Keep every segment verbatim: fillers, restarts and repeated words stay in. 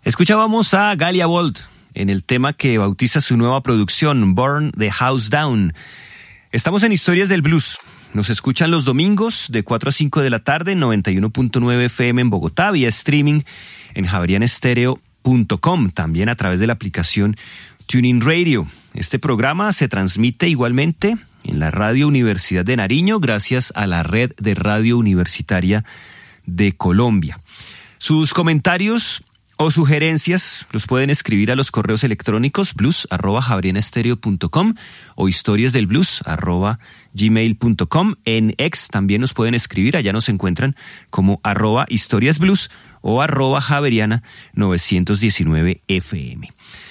Escuchábamos a Galia Bold en el tema que bautiza su nueva producción, Burn the House Down. Estamos en Historias del Blues. Nos escuchan los domingos de cuatro a cinco de la tarde en noventa y uno punto nueve F M en Bogotá, vía streaming en javeriana estéreo punto com, también a través de la aplicación TuneIn Radio. Este programa se transmite igualmente en la Radio Universidad de Nariño, gracias a la red de Radio Universitaria de Colombia. Sus comentarios o sugerencias los pueden escribir a los correos electrónicos blues arroba javeriana estéreo punto com o historiasdelblues arroba gmail punto com. En X también nos pueden escribir, allá nos encuentran como arroba historiasblues o arroba javeriana novecientos diecinueve F M.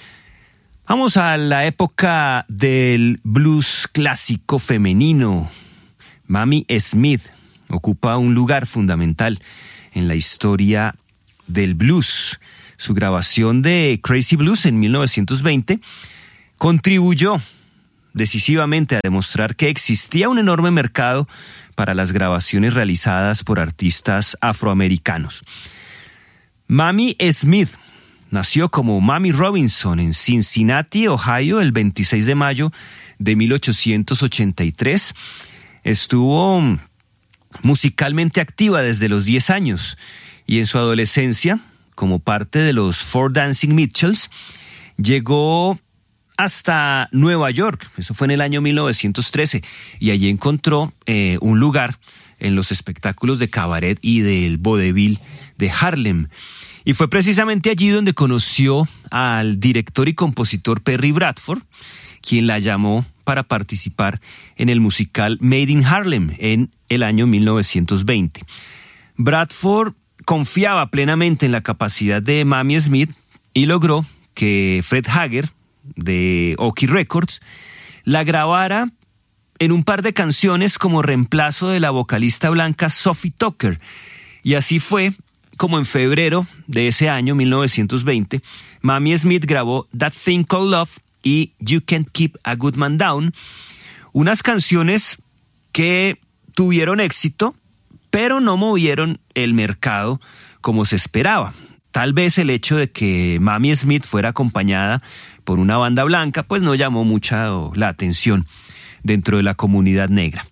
Vamos a la época del blues clásico femenino. Mamie Smith ocupa un lugar fundamental en la historia del blues. Su grabación de Crazy Blues en mil novecientos veinte contribuyó decisivamente a demostrar que existía un enorme mercado para las grabaciones realizadas por artistas afroamericanos. Mamie Smith nació como Mamie Robinson en Cincinnati, Ohio, el veintiséis de mayo de mil ochocientos ochenta y tres. Estuvo musicalmente activa desde los diez años y en su adolescencia, como parte de los Four Dancing Mitchells, llegó hasta Nueva York. Eso fue en el año mil novecientos trece y allí encontró eh, un lugar en los espectáculos de cabaret y del vodevil de Harlem. Y fue precisamente allí donde conoció al director y compositor Perry Bradford, quien la llamó para participar en el musical Made in Harlem en el año mil novecientos veinte. Bradford confiaba plenamente en la capacidad de Mamie Smith y logró que Fred Hager, de Oki Records, la grabara en un par de canciones como reemplazo de la vocalista blanca Sophie Tucker. Y así fue como en febrero de ese año, mil novecientos veinte, Mamie Smith grabó That Thing Called Love y You Can't Keep a Good Man Down, unas canciones que tuvieron éxito, pero no movieron el mercado como se esperaba. Tal vez el hecho de que Mamie Smith fuera acompañada por una banda blanca, pues no llamó mucha la atención dentro de la comunidad negra.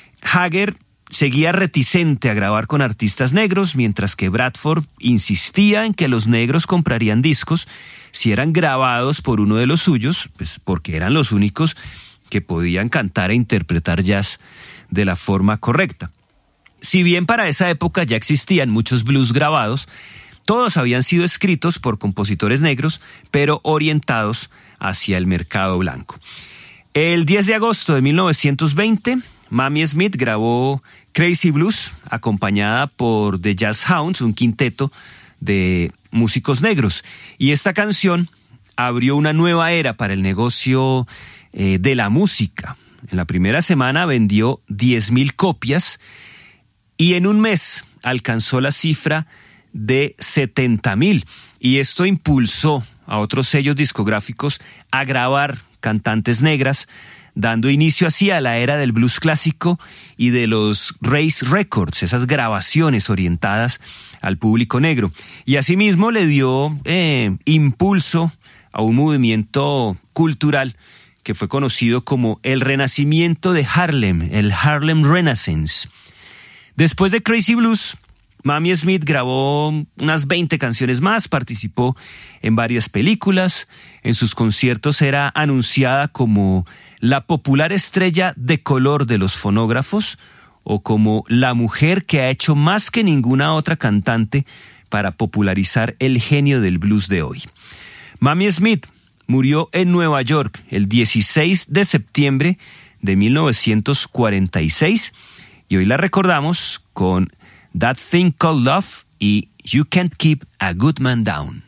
Hager seguía reticente a grabar con artistas negros, mientras que Bradford insistía en que los negros comprarían discos si eran grabados por uno de los suyos, pues porque eran los únicos que podían cantar e interpretar jazz de la forma correcta. Si bien para esa época ya existían muchos blues grabados, todos habían sido escritos por compositores negros, pero orientados hacia el mercado blanco. El diez de agosto de mil novecientos veinte, Mamie Smith grabó Crazy Blues, acompañada por The Jazz Hounds, un quinteto de músicos negros. Y esta canción abrió una nueva era para el negocio eh, de la música. En la primera semana vendió diez mil copias y en un mes alcanzó la cifra de setenta mil. Y esto impulsó a otros sellos discográficos a grabar cantantes negras, dando inicio así a la era del blues clásico y de los race records, esas grabaciones orientadas al público negro. Y asimismo le dio eh, impulso a un movimiento cultural que fue conocido como el Renacimiento de Harlem, el Harlem Renaissance. Después de Crazy Blues, Mamie Smith grabó unas veinte canciones más, participó en varias películas, en sus conciertos era anunciada como la popular estrella de color de los fonógrafos o como la mujer que ha hecho más que ninguna otra cantante para popularizar el genio del blues de hoy. Mamie Smith murió en Nueva York el dieciséis de septiembre de mil novecientos cuarenta y seis y hoy la recordamos con That Thing Called Love y You Can't Keep a Good Man Down.